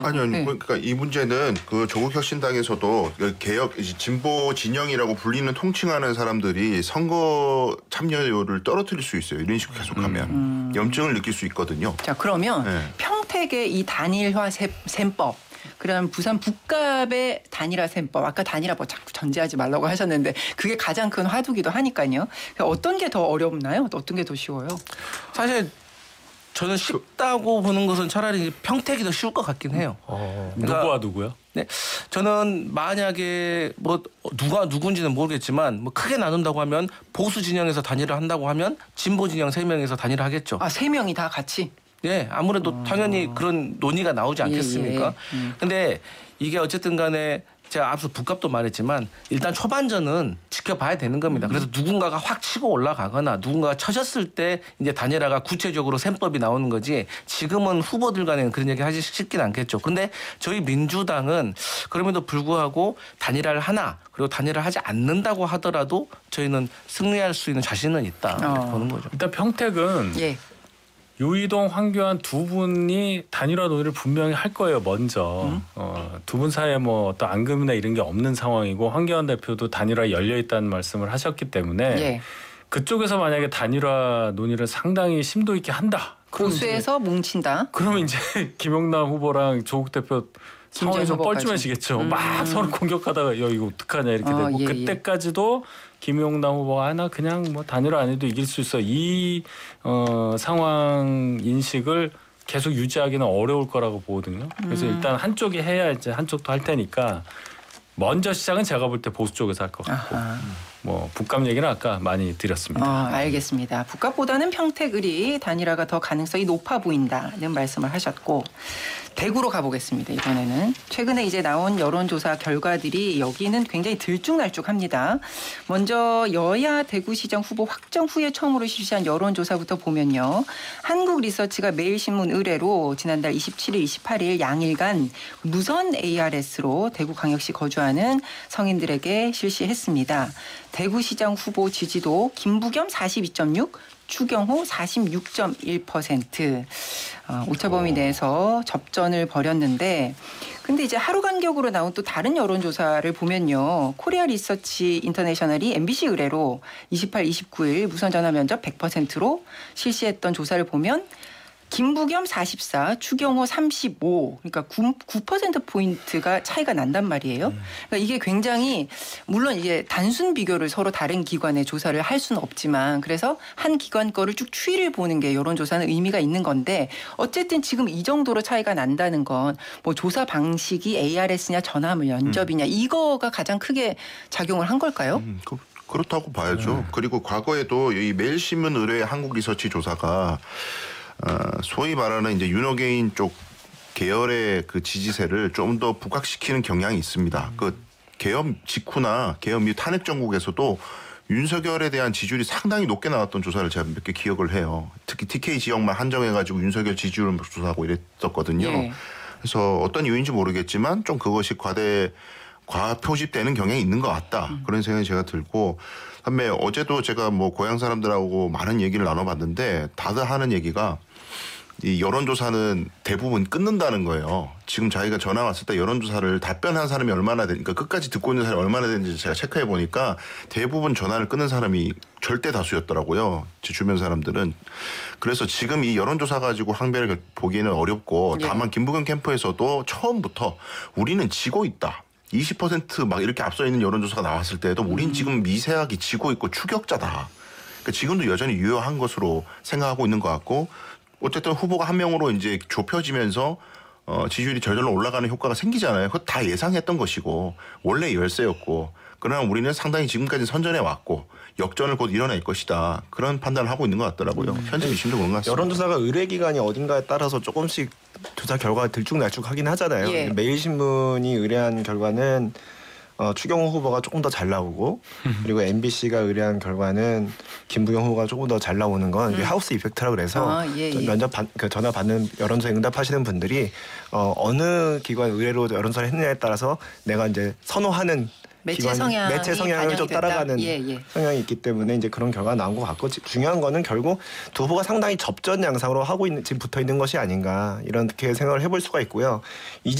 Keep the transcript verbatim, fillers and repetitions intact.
아니요, 아니, 네. 그러니까 이 문제는 그 조국혁신당에서도 개혁 진보 진영이라고 불리는 통칭하는 사람들이 선거 참여율을 떨어뜨릴 수 있어요. 이런 식으로 계속하면 음. 염증을 느낄 수 있거든요. 자, 그러면 네. 평택의 이 단일화 셈법. 그다음 부산 북갑의 단일화 셈법. 아까 단일화 뭐 자꾸 전제하지 말라고 하셨는데 그게 가장 큰 화두기도 하니까요. 어떤 게 더 어렵나요? 어떤 게 더 쉬워요? 사실 저는 쉽다고 보는 것은 차라리 평택이 더 쉬울 것 같긴 해요. 어, 그러니까 누구와 누구요? 네, 저는 만약에 뭐 누가 누군지는 모르겠지만 뭐 크게 나눈다고 하면 보수 진영에서 단일화 한다고 하면 진보 진영 세 명에서 단일화 하겠죠. 아, 세 명이 다 같이? 예, 아무래도 어... 당연히 그런 논의가 나오지 않겠습니까? 예, 예. 음. 근데 이게 어쨌든 간에 제가 앞서 북값도 말했지만 일단 초반전은 지켜봐야 되는 겁니다. 그래서 누군가가 확 치고 올라가거나 누군가가 쳐졌을 때 이제 단일화가 구체적으로 셈법이 나오는 거지 지금은 후보들 간에는 그런 얘기 하기 쉽진 않겠죠. 그런데 저희 민주당은 그럼에도 불구하고 단일화를 하나 그리고 단일화를 하지 않는다고 하더라도 저희는 승리할 수 있는 자신은 있다 어. 보는 거죠. 일단 평택은 예. 유이동, 황교안 두 분이 단일화 논의를 분명히 할 거예요. 먼저 음? 어, 두 분 사이에 뭐 어떤 앙금이나 이런 게 없는 상황이고 황교안 대표도 단일화 열려 있다는 말씀을 하셨기 때문에 예. 그쪽에서 만약에 단일화 논의를 상당히 심도 있게 한다. 보수에서 뭉친다. 그러면 이제 김영남 후보랑 조국 대표 상황이 좀 뻘쭘해지겠죠. 음. 막 서로 공격하다가 야 이거 어떡하냐 이렇게 어, 되고 예, 그때까지도 김용남 후보가 하나 그냥 뭐 단일화 안 해도 이길 수 있어 이 어, 상황 인식을 계속 유지하기는 어려울 거라고 보거든요. 그래서 음. 일단 한쪽이 해야 이제 한쪽도 할 테니까 먼저 시작은 제가 볼 때 보수 쪽에서 할 것 같고 아하. 뭐 북감 얘기는 아까 많이 드렸습니다. 어, 알겠습니다. 북갑보다는 평택을이 단일화가 더 가능성이 높아 보인다는 말씀을 하셨고 대구로 가보겠습니다. 이번에는 최근에 이제 나온 여론조사 결과들이 여기는 굉장히 들쭉날쭉합니다. 먼저 여야 대구시장 후보 확정 후에 처음으로 실시한 여론조사부터 보면요. 한국리서치가 매일신문 의뢰로 지난달 이십칠일, 이십팔일 양일간 무선 에이알에스로 대구광역시 거주하는 성인들에게 실시했습니다. 대구시장 후보 지지도 김부겸 사십이 점 육, 추경호 사십육 점 일 퍼센트 어, 오차범위 내에서 접전을 벌였는데 근데 이제 하루 간격으로 나온 또 다른 여론조사를 보면요. 코리아 리서치 인터내셔널이 엠비씨 의뢰로 이십팔, 이십구일 무선 전화 면접 백 퍼센트로 실시했던 조사를 보면 김부겸 사십사, 추경호 삼십오, 그러니까 구 퍼센트포인트가 차이가 난단 말이에요. 그러니까 이게 굉장히 물론 이게 단순 비교를 서로 다른 기관의 조사를 할 수는 없지만 그래서 한 기관 거를 쭉 추이를 보는 게 여론조사는 의미가 있는 건데 어쨌든 지금 이 정도로 차이가 난다는 건 뭐 조사 방식이 에이알에스냐 전화 면접이냐 이거가 가장 크게 작용을 한 걸까요? 음, 그, 그렇다고 봐야죠. 음. 그리고 과거에도 이 매일신문 의뢰 한국리서치 조사가 어, 소위 말하는 이제 윤호개인 쪽 계열의 그 지지세를 좀 더 부각시키는 경향이 있습니다. 음. 그 계엄 직후나 계엄 이후 탄핵 정국에서도 윤석열에 대한 지지율이 상당히 높게 나왔던 조사를 제가 몇 개 기억을 해요. 특히 티케이 지역만 한정해가지고 윤석열 지지율을 조사하고 이랬었거든요. 예. 그래서 어떤 이유인지 모르겠지만 좀 그것이 과대 과표집되는 경향이 있는 것 같다. 음. 그런 생각이 제가 들고 다음에 어제도 제가 뭐 고향 사람들하고 많은 얘기를 나눠봤는데 다들 하는 얘기가 이 여론조사는 대부분 끊는다는 거예요. 지금 자기가 전화 왔을 때 여론조사를 답변한 사람이 얼마나 되니까 끝까지 듣고 있는 사람이 얼마나 되는지 제가 체크해 보니까 대부분 전화를 끊는 사람이 절대 다수였더라고요. 제 주변 사람들은. 그래서 지금 이 여론조사 가지고 항배를 보기에는 어렵고 다만 김부겸 캠프에서도 처음부터 우리는 지고 있다. 이십 퍼센트 막 이렇게 앞서 있는 여론조사가 나왔을 때도 우린 음. 지금 미세하게 지고 있고 추격자다. 그러니까 지금도 여전히 유효한 것으로 생각하고 있는 것 같고 어쨌든 후보가 한 명으로 이제 좁혀지면서 어, 지지율이 저절로 올라가는 효과가 생기잖아요. 그거 다 예상했던 것이고 원래 열세였고 그러나 우리는 상당히 지금까지 선전해 왔고 역전을 곧 일어날 것이다. 그런 판단을 하고 있는 것 같더라고요. 음. 현재 민심도 그런 것 같습니다. 여론조사가 의뢰기관이 어딘가에 따라서 조금씩 조사 결과가 들쭉날쭉하긴 하잖아요. 예. 매일신문이 의뢰한 결과는 어, 추경호 후보가 조금 더 잘 나오고 그리고 엠비씨가 의뢰한 결과는 김부겸 후보가 조금 더 잘 나오는 건 이게 음. 하우스 이펙트라고 그래서 아, 예, 예. 면접 받, 그 전화 받는 여론조사에 응답하시는 분들이 어, 어느 기관 의뢰로 여론조사를 했느냐에 따라서 내가 이제 선호하는 매체 기관- 성향이 매체 성향을 반영이 좀 됐다? 따라가는 예, 예. 성향이 있기 때문에 이제 그런 결과가 나온 것 같고 지- 중요한 거는 결국 두 후보가 상당히 접전 양상으로 하고 있는 지금 붙어 있는 것이 아닌가 이렇게 생각을 해볼 수가 있고요. 이